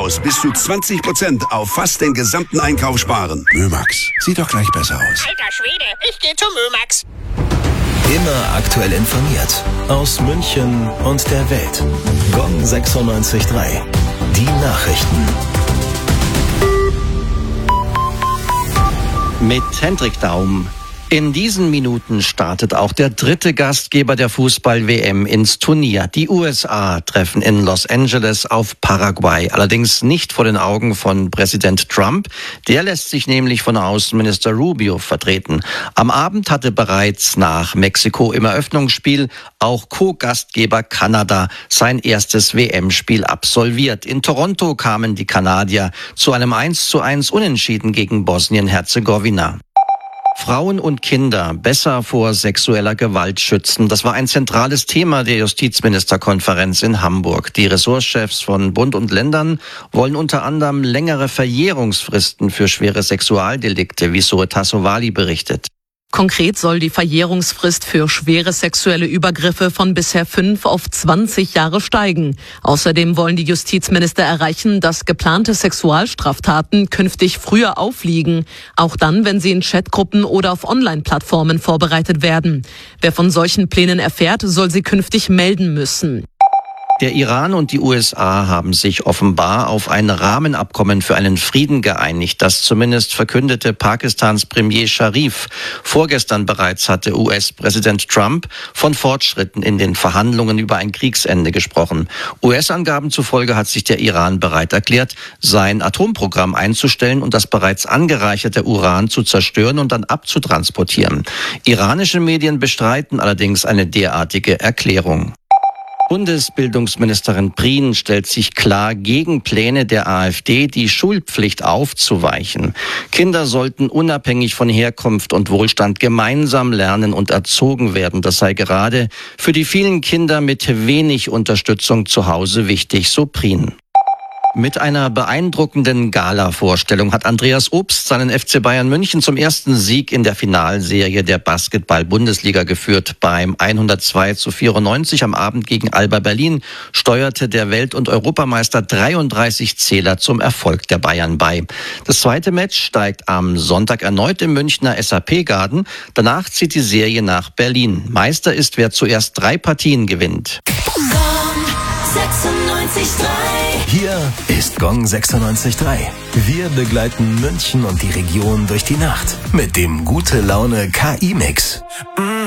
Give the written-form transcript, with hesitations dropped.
aus bis zu 20% auf fast den gesamten Einkauf sparen. Mömax, sieht doch gleich besser aus. Alter Schwede, ich gehe zu Mömax. Immer aktuell informiert. Aus München und der Welt. Gong 96.3. Die Nachrichten. Mit Hendrik Daum. In diesen Minuten startet auch der dritte Gastgeber der Fußball-WM ins Turnier. Die USA treffen in Los Angeles auf Paraguay. Allerdings nicht vor den Augen von Präsident Trump. Der lässt sich nämlich von Außenminister Rubio vertreten. Am Abend hatte bereits nach Mexiko im Eröffnungsspiel auch Co-Gastgeber Kanada sein erstes WM-Spiel absolviert. In Toronto kamen die Kanadier zu einem 1:1 Unentschieden gegen Bosnien-Herzegowina. Frauen und Kinder besser vor sexueller Gewalt schützen. Das war ein zentrales Thema der Justizministerkonferenz in Hamburg. Die Ressortchefs von Bund und Ländern wollen unter anderem längere Verjährungsfristen für schwere Sexualdelikte, wie Zoe Tassovali berichtet. Konkret soll die Verjährungsfrist für schwere sexuelle Übergriffe von bisher 5 auf 20 Jahre steigen. Außerdem wollen die Justizminister erreichen, dass geplante Sexualstraftaten künftig früher aufliegen. Auch dann, wenn sie in Chatgruppen oder auf Online-Plattformen vorbereitet werden. Wer von solchen Plänen erfährt, soll sie künftig melden müssen. Der Iran und die USA haben sich offenbar auf ein Rahmenabkommen für einen Frieden geeinigt. Das zumindest verkündete Pakistans Premier Sharif. Vorgestern bereits hatte US-Präsident Trump von Fortschritten in den Verhandlungen über ein Kriegsende gesprochen. US-Angaben zufolge hat sich der Iran bereit erklärt, sein Atomprogramm einzustellen und das bereits angereicherte Uran zu zerstören und dann abzutransportieren. Iranische Medien bestreiten allerdings eine derartige Erklärung. Bundesbildungsministerin Prien stellt sich klar gegen Pläne der AfD, die Schulpflicht aufzuweichen. Kinder sollten unabhängig von Herkunft und Wohlstand gemeinsam lernen und erzogen werden. Das sei gerade für die vielen Kinder mit wenig Unterstützung zu Hause wichtig, so Prien. Mit einer beeindruckenden Gala-Vorstellung hat Andreas Obst seinen FC Bayern München zum ersten Sieg in der Finalserie der Basketball-Bundesliga geführt. Beim 102:94 am Abend gegen Alba Berlin steuerte der Welt- und Europameister 33 Zähler zum Erfolg der Bayern bei. Das zweite Match steigt am Sonntag erneut im Münchner SAP-Garden. Danach zieht die Serie nach Berlin. Meister ist, wer zuerst 3 Partien gewinnt. Gong 96.3. Hier ist Gong 96.3. Wir begleiten München und die Region durch die Nacht mit dem Gute-Laune-KI-Mix.